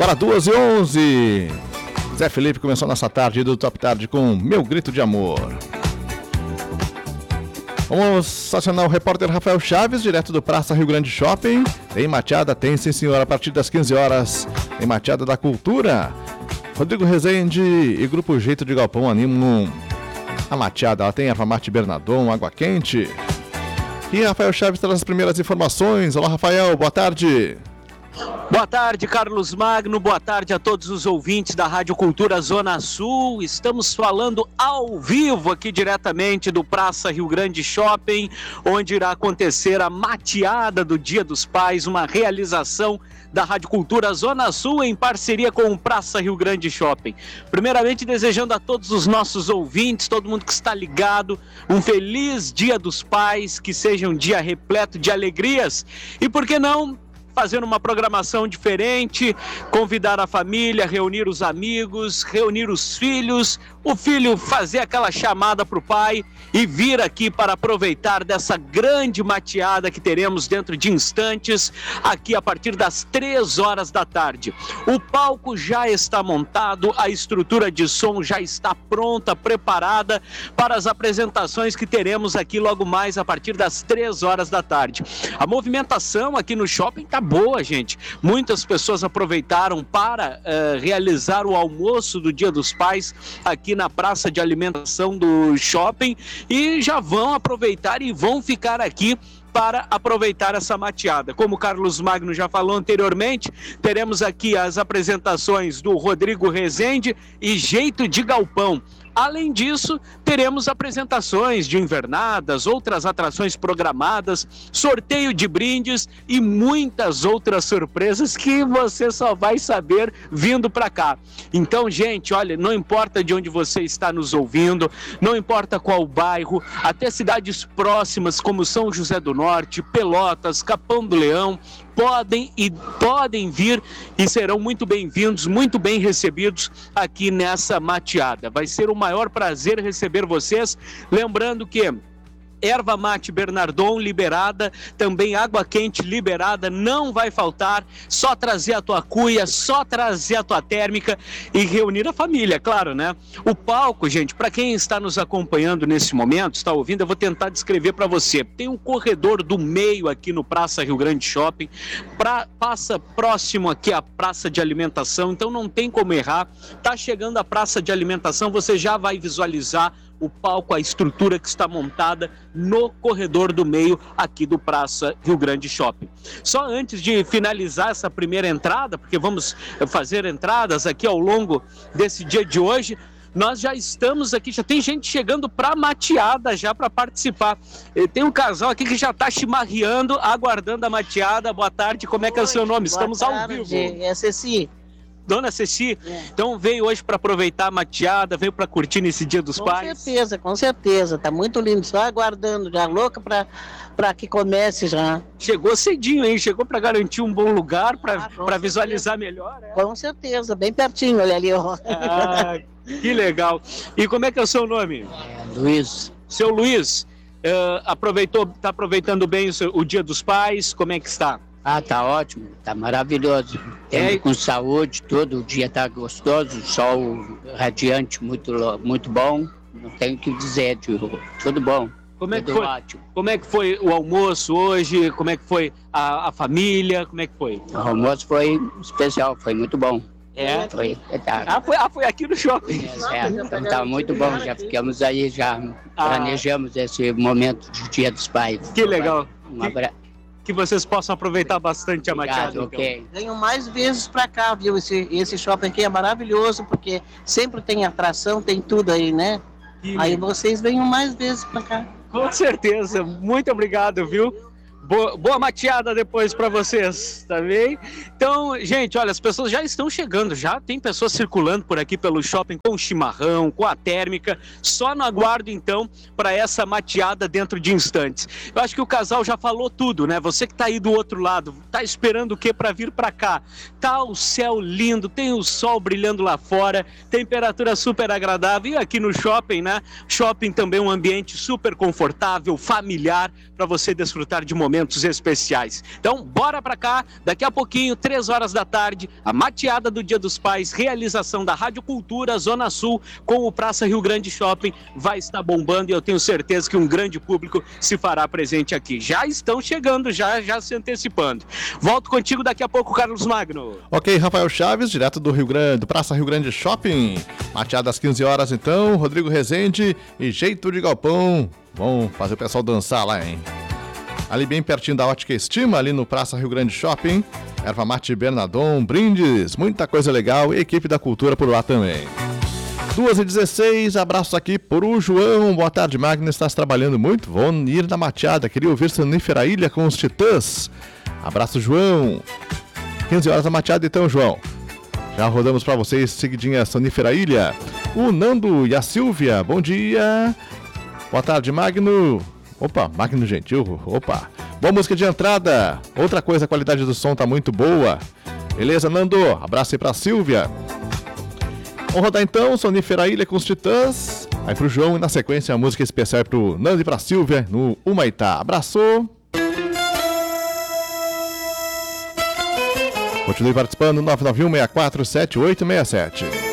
Para 2h11. Zé Felipe começou nossa tarde do Top Tarde com Meu Grito de Amor. Vamos acionar o repórter Rafael Chaves, direto do Praça Rio Grande Shopping. Tem mateada? Tem, sim senhor, a partir das 15 horas. Tem mateada da cultura. Rodrigo Rezende e Grupo Jeito de Galpão animam a mateada. Ela tem erva mate Bernardon, água quente. E Rafael Chaves traz as primeiras informações. Olá, Rafael, boa tarde. Boa tarde, Carlos Magno, boa tarde a todos os ouvintes da Rádio Cultura Zona Sul. Estamos falando ao vivo aqui diretamente do Praça Rio Grande Shopping, onde irá acontecer a mateada do Dia dos Pais, uma realização da Rádio Cultura Zona Sul em parceria com o Praça Rio Grande Shopping. Primeiramente, desejando a todos os nossos ouvintes, todo mundo que está ligado, um feliz Dia dos Pais, que seja um dia repleto de alegrias e, por que não, fazer uma programação diferente, convidar a família, reunir os amigos, reunir os filhos, o filho fazer aquela chamada para o pai e vir aqui para aproveitar dessa grande mateada que teremos dentro de instantes, aqui a partir das 3 horas da tarde. O palco já está montado, a estrutura de som já está pronta, preparada para as apresentações que teremos aqui logo mais a partir das 3 horas da tarde. A movimentação aqui no shopping está boa, gente. Muitas pessoas aproveitaram para realizar o almoço do Dia dos Pais aqui na praça de alimentação do shopping e já vão aproveitar e vão ficar aqui para aproveitar essa mateada. Como o Carlos Magno já falou anteriormente, teremos aqui as apresentações do Rodrigo Rezende e Jeito de Galpão. Além disso, teremos apresentações de invernadas, outras atrações programadas, sorteio de brindes e muitas outras surpresas que você só vai saber vindo para cá. Então, gente, olha, não importa de onde você está nos ouvindo, não importa qual bairro, até cidades próximas como São José do Norte, Pelotas, Capão do Leão, podem vir e serão muito bem-vindos, muito bem recebidos aqui nessa mateada. Vai ser um maior prazer receber vocês, lembrando que erva mate Bernardon liberada, também água quente liberada, não vai faltar, só trazer a tua cuia, só trazer a tua térmica e reunir a família, claro, né? O palco, gente, para quem está nos acompanhando nesse momento, está ouvindo, eu vou tentar descrever para você. Tem um corredor do meio aqui no Praça Rio Grande Shopping, passa próximo aqui à praça de alimentação, então não tem como errar. Tá chegando a praça de alimentação, você já vai visualizar o palco, a estrutura que está montada no corredor do meio aqui do Praça Rio Grande Shopping. Só antes de finalizar essa primeira entrada, porque vamos fazer entradas aqui ao longo desse dia de hoje, nós já estamos aqui, já tem gente chegando para mateada já para participar. Tem um casal aqui que já está chimarreando, aguardando a mateada. Boa tarde, como é que é o seu nome? Estamos ao vivo. É Ceci. Dona Ceci, então veio hoje para aproveitar a mateada, veio para curtir nesse Dia dos Pais? Com certeza, tá muito lindo, só aguardando, já louca para que comece já. Chegou cedinho, hein? Chegou para garantir um bom lugar, para visualizar melhor, né? Com certeza, bem pertinho, olha ali, ó. Ah, que legal. E como é que é o seu nome? Luiz. Seu Luiz, tá aproveitando bem o Dia dos Pais, como é que está? Ah, tá ótimo, tá maravilhoso. Com saúde, todo dia tá gostoso, sol radiante, muito bom. Não tenho o que dizer, tudo bom. Como é que foi o almoço hoje? Como é que foi a família? Como é que foi? O almoço foi especial, foi muito bom. Foi aqui no shopping. Então tá muito bom, já ficamos aí, já planejamos esse momento de Dia dos Pais. Que legal. Um abraço. Que vocês possam aproveitar bastante a mateada. Okay. Venham mais vezes para cá, viu? Esse shopping aqui é maravilhoso, porque sempre tem atração, tem tudo aí, né? Aí vocês venham mais vezes para cá. Com certeza, muito obrigado, viu? Boa mateada depois para vocês, tá bem? Então, gente, olha, as pessoas já estão chegando, já tem pessoas circulando por aqui pelo shopping com chimarrão, com a térmica, só no aguardo então para essa mateada dentro de instantes. Eu acho que o casal já falou tudo, né? Você que tá aí do outro lado, tá esperando o quê para vir para cá? Tá o céu lindo, tem o sol brilhando lá fora, temperatura super agradável e aqui no shopping, né? Shopping também um ambiente super confortável, familiar, para você desfrutar de momentos eventos especiais. Então, bora pra cá, daqui a pouquinho, 3 horas da tarde, a mateada do Dia dos Pais, realização da Rádio Cultura Zona Sul com o Praça Rio Grande Shopping, vai estar bombando e eu tenho certeza que um grande público se fará presente aqui. Já estão chegando, já se antecipando. Volto contigo daqui a pouco, Carlos Magno. Ok, Rafael Chaves, direto do Praça Rio Grande Shopping. Mateada às 15 horas então, Rodrigo Rezende e Jeito de Galpão. Vão fazer o pessoal dançar lá, hein? Ali bem pertinho da Ótica Estima, ali no Praça Rio Grande Shopping. Erva Mate Bernadon, brindes, muita coisa legal e equipe da cultura por lá também. 2h16, abraços aqui pro João. Boa tarde, Magno, estás trabalhando muito? Vou ir na mateada, queria ouvir Sonífera Ilha com os Titãs. Abraço, João. 15 horas da mateada então, João. Já rodamos pra vocês, seguidinha Sonífera Ilha. O Nando e a Silvia, bom dia. Boa tarde, Magno. Opa, Magno Gentil, opa. Boa música de entrada. Outra coisa, a qualidade do som tá muito boa. Beleza, Nando? Abraço aí pra Silvia. Vamos rodar então, Sonífera Ilha com os Titãs. Aí pro João e na sequência a música especial pro Nando e pra Silvia no Humaitá. Abraço. Continue participando, 991-647867.